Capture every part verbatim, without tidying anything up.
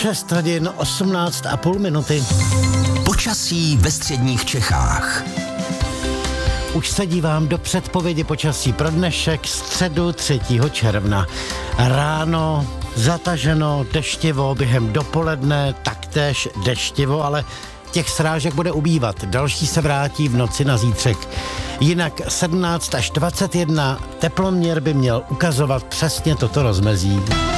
šest hodin osmnáct a půl minuty. Počasí ve středních Čechách. Už se dívám do předpovědi počasí pro dnešek, středu třetího června. Ráno zataženo, deštivo, během dopoledne taktéž deštivo, ale těch srážek bude ubývat. Další se vrátí v noci na zítřek. Jinak sedmnáct až dvacet jedna, teploměr by měl ukazovat přesně toto rozmezí.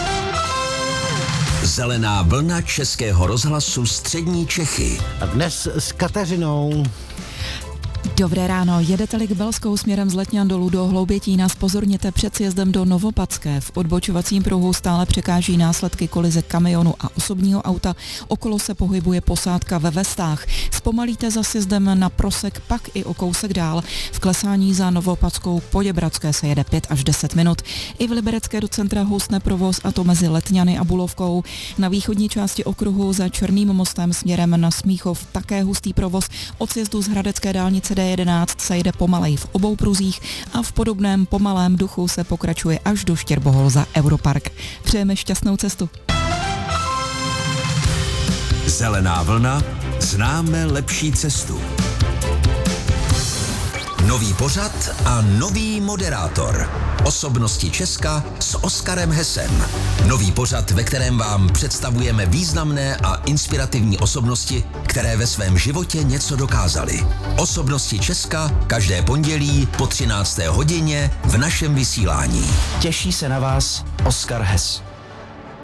Zelená vlna Českého rozhlasu střední Čechy. A dnes s Kateřinou. Dobré ráno, jedete-li k Belskou směrem z Letňan dolů do Hloubětína, zpozorněte před sjezdem do Novopadské. V odbočovacím pruhu stále překáží následky kolize kamionu a osobního auta. Okolo se pohybuje posádka ve vestách. Zpomalíte za sjezdem na Prosek, pak i o kousek dál. V klesání za Novopadskou k Poděbradské se jede pět až deset minut. I v Liberecké do centra houstne provoz, a to mezi Letňany a Bulovkou. Na východní části okruhu za Černým mostem směrem na Smíchov také hustý provoz. Od sjezdu z Hradecké dálnice D jedenáct se jde pomalej v obou pruzích a v podobném pomalém duchu se pokračuje až do Štěrbohol za Europark. Přejeme šťastnou cestu. Zelená vlna, známe lepší cestu. Nový pořad a nový moderátor. Osobnosti Česka s Oskarem Hesem. Nový pořad, ve kterém vám představujeme významné a inspirativní osobnosti, které ve svém životě něco dokázaly. Osobnosti Česka každé pondělí po třinácté hodině v našem vysílání. Těší se na vás Oskar Hes.